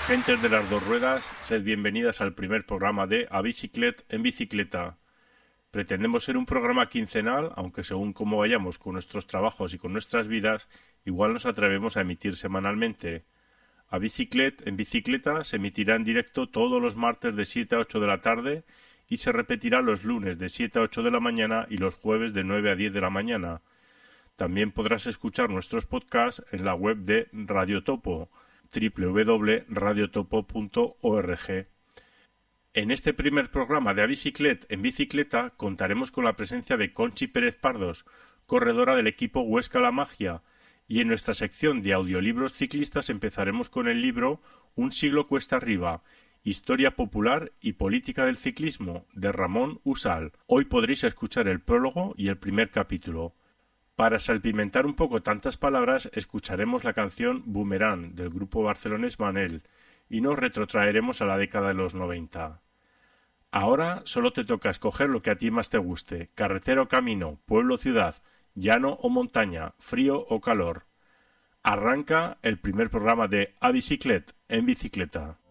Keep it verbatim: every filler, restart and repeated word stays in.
Gentes de las dos ruedas, sed bienvenidas al primer programa de A Biciclet en Bicicleta. Pretendemos ser un programa quincenal, aunque según cómo vayamos con nuestros trabajos y con nuestras vidas, igual nos atrevemos a emitir semanalmente. A Biciclet en Bicicleta se emitirá en directo todos los martes de siete a ocho de la tarde y se repetirá los lunes de siete a ocho de la mañana y los jueves de nueve a diez de la mañana. También podrás escuchar nuestros podcasts en la web de Radio Topo, doble u doble u doble u punto radio topo punto org. En este primer programa de A Biciclet en Bicicleta contaremos con la presencia de Conchi Pérez Pardos, corredora del equipo Huesca La Magia, y en nuestra sección de audiolibros ciclistas empezaremos con el libro Un siglo cuesta arriba, Historia popular y política del ciclismo, de Ramón Usal. Hoy podréis escuchar el prólogo y el primer capítulo. Para salpimentar un poco tantas palabras, escucharemos la canción Boomerang del grupo barcelonés Manel y nos retrotraeremos a la década de los noventa. Ahora solo te toca escoger lo que a ti más te guste: carretera o camino, pueblo o ciudad, llano o montaña, frío o calor. Arranca el primer programa de A Biciclet en Bicicleta.